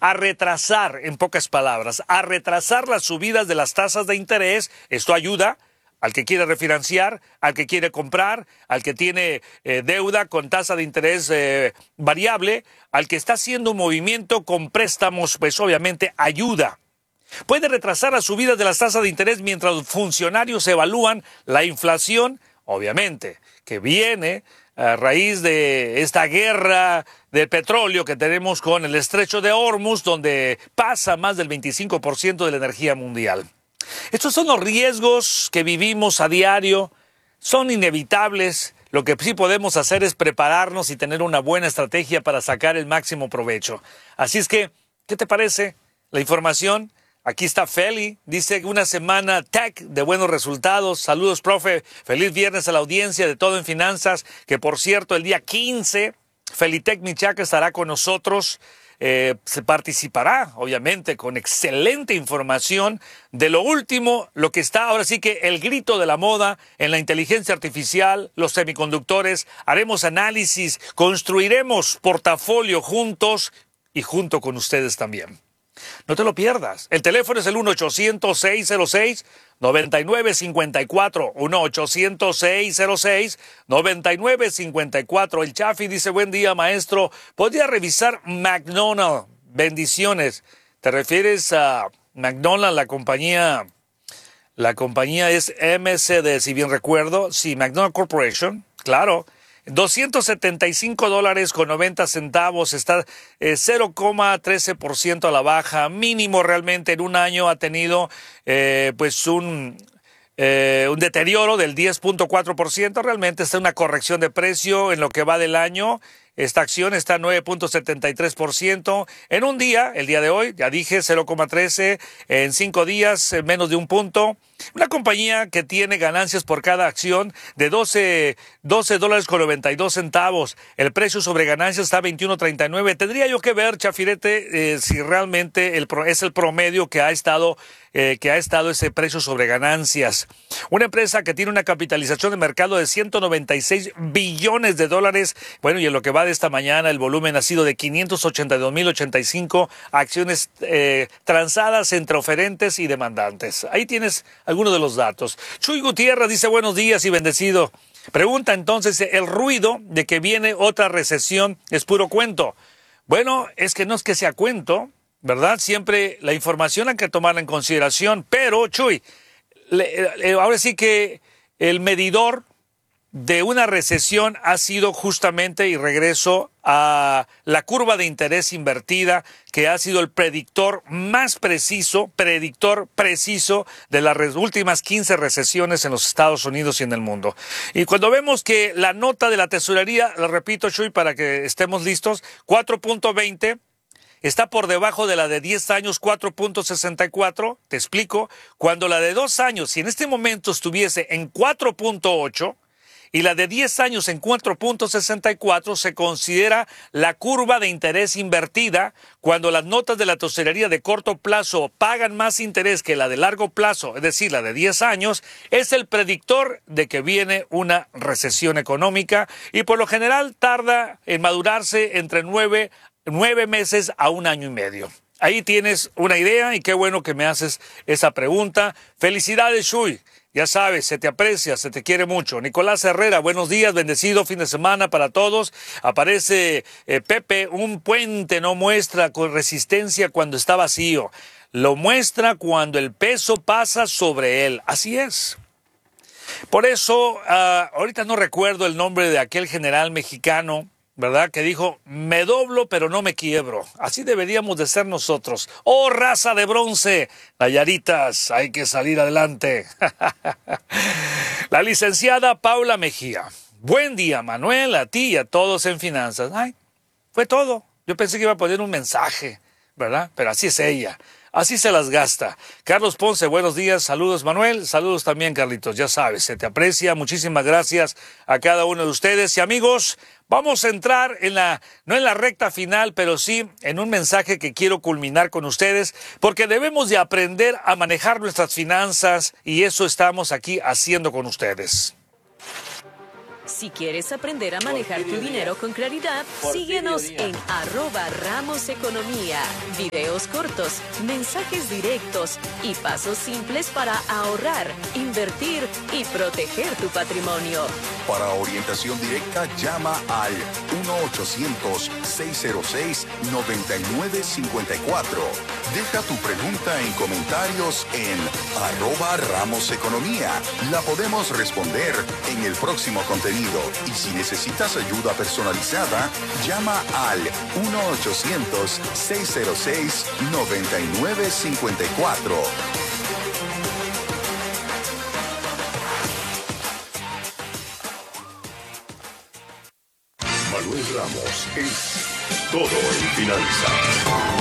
a retrasar, en pocas palabras, a retrasar las subidas de las tasas de interés. Esto ayuda al que quiere refinanciar, al que quiere comprar, al que tiene deuda con tasa de interés variable, al que está haciendo un movimiento con préstamos, pues obviamente ayuda. Puede retrasar las subidas de las tasas de interés mientras los funcionarios evalúan la inflación, obviamente, que viene a raíz de esta guerra del petróleo que tenemos con el estrecho de Hormuz, donde pasa más del 25% de la energía mundial. Estos son los riesgos que vivimos a diario, son inevitables. Lo que sí podemos hacer es prepararnos y tener una buena estrategia para sacar el máximo provecho. Así es que, ¿qué te parece la información? Aquí está Feli, dice una semana tech de buenos resultados. Saludos, profe. Feliz viernes a la audiencia de Todo en Finanzas, que por cierto, el día 15, Felitech Michaca estará con nosotros. Se participará, obviamente, con excelente información de lo último, lo que está ahora sí que el grito de la moda en la inteligencia artificial, los semiconductores. Haremos análisis, construiremos portafolio juntos y junto con ustedes también. No te lo pierdas. El teléfono es el 1-800-606-9954. 1-800-606-9954. El Chafi dice, buen día, maestro. ¿Podría revisar McDonald's? Bendiciones. ¿Te refieres a McDonald's, la compañía? La compañía es MCD, si bien recuerdo. Sí, McDonald's Corporation. Claro. $275.90, está 0,13% a la baja, mínimo realmente en un año ha tenido pues un deterioro del 10.4%, realmente está una corrección de precio en lo que va del año. Esta acción está 9.73%. En un día, el día de hoy, ya dije, 0,13. En 5 días, menos de un punto. Una compañía que tiene ganancias por cada acción de $12.92. El precio sobre ganancias está a 21.39. Tendría yo que ver, Chafirete, si realmente es el promedio que ha estado ese precio sobre ganancias. Una empresa que tiene una capitalización de mercado de $196 billones. Bueno, y en lo que va de esta mañana, el volumen ha sido de 582.085 acciones transadas entre oferentes y demandantes. Ahí tienes algunos de los datos. Chuy Gutiérrez dice, buenos días y bendecido. Pregunta entonces, ¿el ruido de que viene otra recesión es puro cuento? Bueno, es que no es que sea cuento, ¿verdad? Siempre la información hay que tomarla en consideración, pero, Chuy, ahora sí que el medidor de una recesión ha sido justamente, y regreso a la curva de interés invertida, que ha sido el predictor preciso de las últimas 15 recesiones en los Estados Unidos y en el mundo. Y cuando vemos que la nota de la tesorería, lo repito, Chuy, para que estemos listos, 4.20, está por debajo de la de 10 años, 4.64, te explico, cuando la de 2 años, si en este momento estuviese en 4.8, y la de 10 años en 4.64 se considera la curva de interés invertida cuando las notas de la tesorería de corto plazo pagan más interés que la de largo plazo, es decir, la de 10 años, es el predictor de que viene una recesión económica y por lo general tarda en madurarse entre 9 meses a 1 año y medio. Ahí tienes una idea y qué bueno que me haces esa pregunta. Felicidades, Chuy. Ya sabes, se te aprecia, se te quiere mucho. Nicolás Herrera, buenos días, bendecido fin de semana para todos. Aparece Pepe, un puente no muestra con resistencia cuando está vacío. Lo muestra cuando el peso pasa sobre él. Así es. Por eso, ahorita no recuerdo el nombre de aquel general mexicano, ¿verdad? Que dijo, me doblo pero no me quiebro. Así deberíamos de ser nosotros. ¡Oh, raza de bronce! Nayaritas, hay que salir adelante. La licenciada Paula Mejía. Buen día, Manuel, a ti y a todos en finanzas. Ay, fue todo. Yo pensé que iba a poner un mensaje, ¿verdad? Pero así es ella. Así se las gasta. Carlos Ponce, buenos días. Saludos, Manuel. Saludos también, Carlitos. Ya sabes, se te aprecia. Muchísimas gracias a cada uno de ustedes. Y amigos, vamos a entrar no en la recta final, pero sí en un mensaje que quiero culminar con ustedes, porque debemos de aprender a manejar nuestras finanzas y eso estamos aquí haciendo con ustedes. Si quieres aprender a manejar tu dinero con claridad, síguenos en @RamosEconomía. Videos cortos, mensajes directos y pasos simples para ahorrar, invertir y proteger tu patrimonio. Para orientación directa, llama al 1-800-606-9954. Deja tu pregunta en comentarios en @RamosEconomía. La podemos responder en el próximo contenido. Y si necesitas ayuda personalizada, llama al 1-800-606-9954. Manuel Ramos es todo en finanzas.